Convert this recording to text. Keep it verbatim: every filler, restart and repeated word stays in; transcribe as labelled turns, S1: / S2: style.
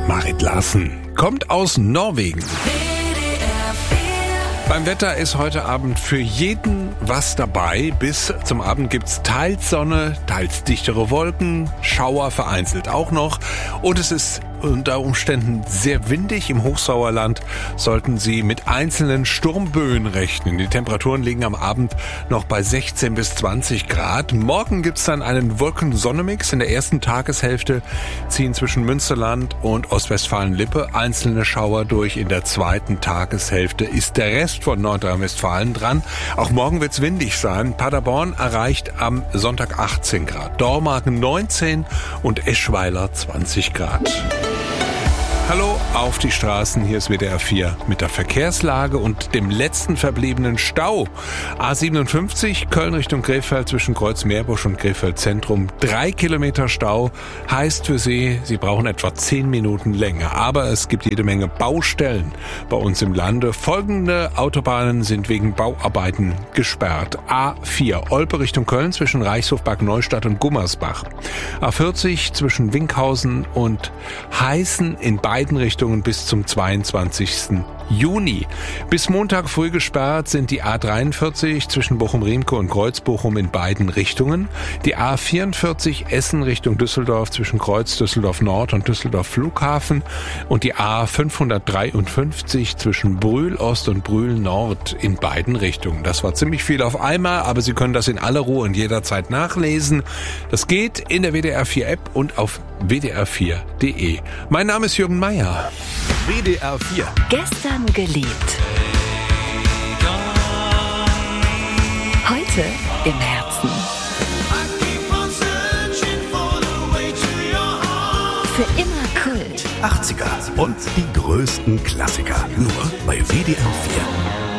S1: Marit Larsen kommt aus Norwegen. Beim Wetter ist heute Abend für jeden was dabei. Bis zum Abend gibt's teils Sonne, teils dichtere Wolken, Schauer vereinzelt auch noch. Und es ist unter Umständen sehr windig. Im Hochsauerland sollten Sie mit einzelnen Sturmböen rechnen. Die Temperaturen liegen am Abend noch bei sechzehn bis zwanzig Grad. Morgen gibt's dann einen Wolken-Sonne-Mix. In der ersten Tageshälfte ziehen zwischen Münsterland und Ostwestfalen-Lippe einzelne Schauer durch. In der zweiten Tageshälfte ist der Rest von Nordrhein-Westfalen dran. Auch morgen wird's windig sein. Paderborn erreicht am Sonntag achtzehn Grad, Dormagen neunzehn und Eschweiler zwanzig Grad. Hallo auf die Straßen, hier ist W D R vier mit der Verkehrslage und dem letzten verbliebenen Stau. A siebenundfünfzig, Köln Richtung Krefeld zwischen Kreuz-Meerbusch und Krefeld Zentrum. Drei Kilometer Stau heißt für Sie, Sie brauchen etwa zehn Minuten länger. Aber es gibt jede Menge Baustellen bei uns im Lande. Folgende Autobahnen sind wegen Bauarbeiten gesperrt. A vier, Olpe Richtung Köln zwischen Reichshof, Bad Neustadt und Gummersbach. A vierzig zwischen Winkhausen und Heißen in beiden Richtungen bis zum zweiundzwanzigsten Juni. Bis Montag früh gesperrt sind die A dreiundvierzig zwischen Bochum-Riemke und Kreuz-Bochum in beiden Richtungen, die A vierundvierzig Essen Richtung Düsseldorf zwischen Kreuz Düsseldorf Nord und Düsseldorf Flughafen und die A fünfhundertdreiundfünfzig zwischen Brühl Ost und Brühl Nord in beiden Richtungen. Das war ziemlich viel auf einmal, aber Sie können das in aller Ruhe und jederzeit nachlesen. Das geht in der W D R vier App und auf w d r vier punkt d e. Mein Name ist Jürgen Meier. W D R vier.
S2: Gestern geliebt. Heute im Herzen. Für immer Kult.
S3: achtziger und die größten Klassiker. Nur bei W D R vier.